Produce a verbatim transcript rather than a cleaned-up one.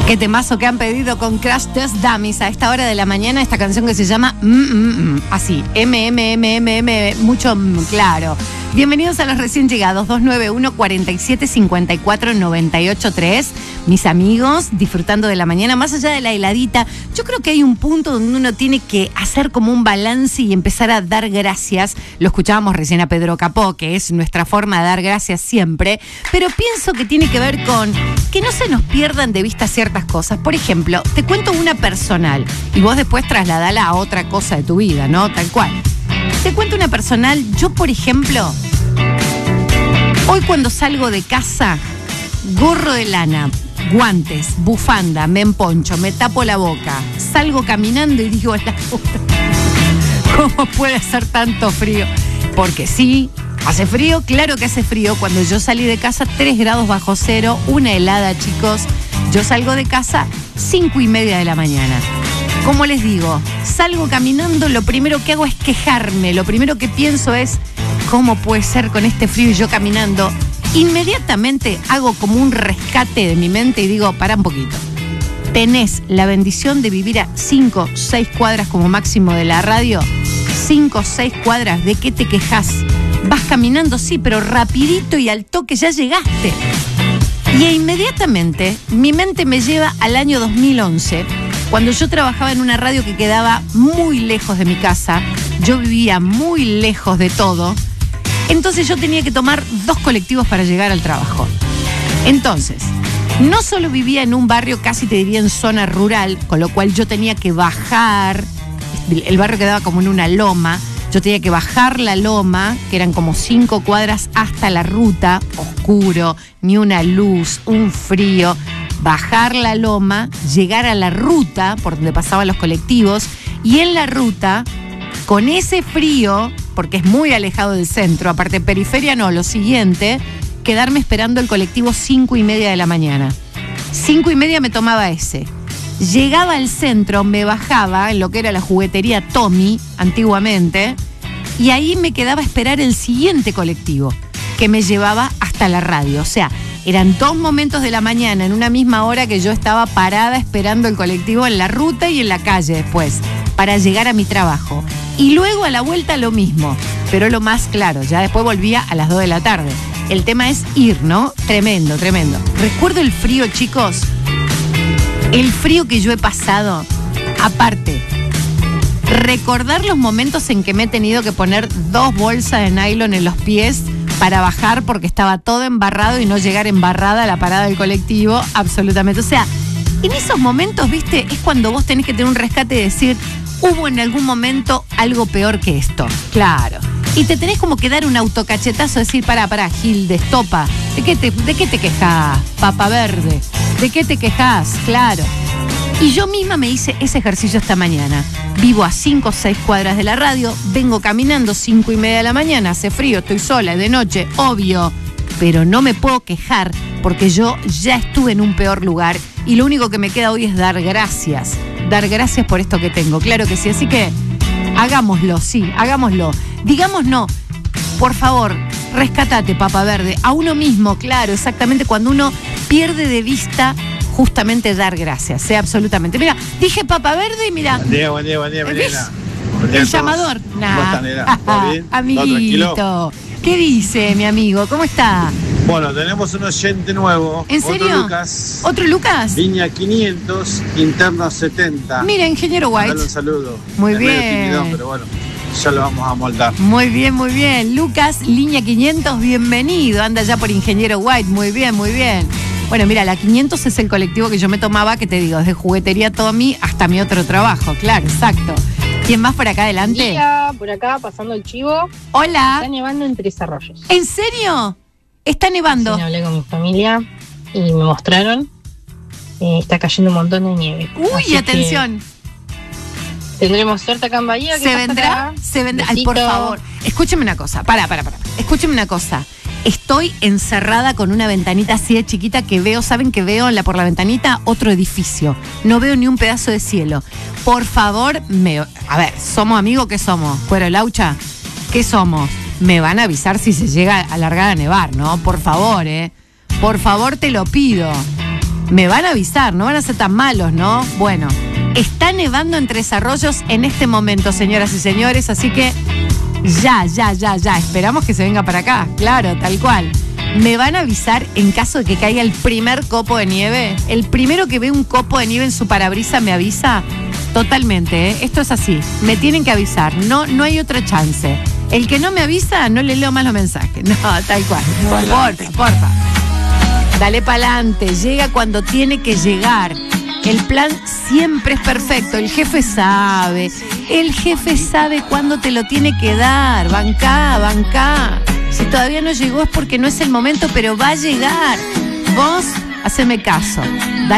Qué temazo que han pedido con Crash Test Dummies a esta hora de la mañana, esta canción que se llama mm, mm, mm, así, M, M, M, M, M, mucho mm, claro. Bienvenidos a los recién llegados, dos nueve uno, cuatro siete, cinco cuatro, nueve ocho tres. Mis amigos, disfrutando de la mañana, más allá de la heladita, yo creo que hay un punto donde uno tiene que hacer como un balance y empezar a dar gracias. Lo escuchábamos recién a Pedro Capó, que es nuestra forma de dar gracias siempre, pero pienso que tiene que ver con que no se nos pierdan de vista ciertas cosas. Por ejemplo, te cuento una personal y vos después trasladala a otra cosa de tu vida, ¿no? Tal cual. Te cuento una personal. Yo, por ejemplo, hoy cuando salgo de casa, gorro de lana, guantes, bufanda, me emponcho, me tapo la boca, salgo caminando y digo, la puta, ¿cómo puede hacer tanto frío? Porque sí, hace frío, claro que hace frío. Cuando yo salí de casa, tres grados bajo cero, una helada, chicos. Yo salgo de casa cinco y media de la mañana. Como les digo, salgo caminando, lo primero que hago es quejarme, lo primero que pienso es, ¿cómo puede ser con este frío y yo caminando? Inmediatamente hago como un rescate de mi mente y digo, para un poquito. Tenés la bendición de vivir a cinco, seis cuadras como máximo de la radio. cinco, seis cuadras, ¿de qué te quejas? Vas caminando, sí, pero rapidito y al toque ya llegaste. Y inmediatamente mi mente me lleva al año dos mil once, cuando yo trabajaba en una radio que quedaba muy lejos de mi casa. Yo vivía muy lejos de todo. Entonces yo tenía que tomar dos colectivos para llegar al trabajo. Entonces, no solo vivía en un barrio, casi te diría en zona rural, con lo cual yo tenía que bajar, el barrio quedaba como en una loma, yo tenía que bajar la loma, que eran como cinco cuadras hasta la ruta, oscuro, ni una luz, un frío, bajar la loma, llegar a la ruta por donde pasaban los colectivos, y en la ruta, con ese frío, porque es muy alejado del centro, aparte periferia no, lo siguiente, quedarme esperando el colectivo cinco y media de la mañana. Cinco y media me tomaba ese. Llegaba al centro, me bajaba en lo que era la juguetería Tommy, antiguamente, y ahí me quedaba a esperar el siguiente colectivo, que me llevaba hasta la radio. O sea, eran dos momentos de la mañana en una misma hora que yo estaba parada esperando el colectivo en la ruta y en la calle después, para llegar a mi trabajo. Y luego a la vuelta lo mismo, pero lo más claro, ya después volvía a las dos de la tarde. El tema es ir, ¿no? Tremendo, tremendo. Recuerdo el frío, chicos. El frío que yo he pasado. Aparte, recordar los momentos en que me he tenido que poner dos bolsas de nylon en los pies para bajar porque estaba todo embarrado y no llegar embarrada a la parada del colectivo, absolutamente. O sea, en esos momentos, viste, es cuando vos tenés que tener un rescate y decir, hubo en algún momento algo peor que esto. Claro. Y te tenés como que dar un autocachetazo, decir, pará, pará, Gil, de estopa. ¿De qué te, de qué te quejás, papa verde? ¿De qué te quejás? Claro. Y yo misma me hice ese ejercicio esta mañana. Vivo a cinco o seis cuadras de la radio, vengo caminando cinco y media de la mañana, hace frío, estoy sola, de noche, obvio. Pero no me puedo quejar porque yo ya estuve en un peor lugar y lo único que me queda hoy es dar gracias. Dar gracias por esto que tengo, claro que sí. Así que hagámoslo, sí, hagámoslo. Digamos no, por favor, rescatate, papa verde, a uno mismo, claro, exactamente, cuando uno pierde de vista justamente dar gracias, sea absolutamente. Mira, dije papa verde y mira. Buen día, buen día, buen día, Melena. El llamador. Nah. ¿Cómo están, nena? ¿Todo bien? Amiguito. ¿Qué dice, mi amigo? ¿Cómo está? Bueno, tenemos un oyente nuevo. ¿En serio? Otro Lucas. ¿Otro Lucas? Línea quinientos, interno setenta. Mira, ingeniero White. Dale un saludo. Muy es bien. Medio tímido, pero bueno, ya lo vamos a moldar. Muy bien, muy bien. Lucas, línea quinientos, bienvenido. Anda ya por ingeniero White. Muy bien, muy bien. Bueno, mira, la quinientos es el colectivo que yo me tomaba, que te digo, desde juguetería Tommy hasta mi otro trabajo. Claro, exacto. ¿Quién más por acá adelante? Buen día, por acá pasando el chivo. Hola. Está nevando en Tres Arroyos. ¿En serio? Está nevando. Sí, hablé con mi familia y me mostraron. Eh, está cayendo un montón de nieve. Uy, Así atención. Tendremos suerte acá en Bahía. ¿Se vendrá? Se vendrá. Ay, por favor. Escúcheme una cosa. Pará, pará, pará. Escúcheme una cosa. Estoy encerrada con una ventanita así de chiquita que veo, ¿saben que veo en la, por la ventanita? Otro edificio. No veo ni un pedazo de cielo. Por favor, me, a ver, ¿somos amigos? ¿Qué somos? ¿Cuero Laucha? ¿Qué somos? Me van a avisar si se llega a largar a nevar, ¿no? Por favor, ¿eh? Por favor, te lo pido. Me van a avisar, no van a ser tan malos, ¿no? Bueno, está nevando en Tres Arroyos en este momento, señoras y señores, así que ya, ya, ya, ya, esperamos que se venga para acá, claro, tal cual. ¿Me van a avisar en caso de que caiga el primer copo de nieve? El primero que ve un copo de nieve en su parabrisa me avisa. Totalmente, ¿eh? Esto es así. Me tienen que avisar. No, no hay otra chance. El que no me avisa, no le leo más los mensajes. No, tal cual. Porfa, porfa. Dale pa'lante. Llega cuando tiene que llegar. El plan siempre es perfecto. El jefe sabe. El jefe sabe cuándo te lo tiene que dar. Bancá, bancá. Si todavía no llegó es porque no es el momento, pero va a llegar. Vos, haceme caso.